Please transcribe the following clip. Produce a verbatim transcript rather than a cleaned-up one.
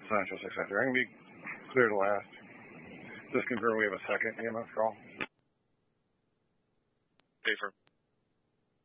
Sancho six nine three. I'm going to be clear to last. Just confirm we have a second E M S call. Paper.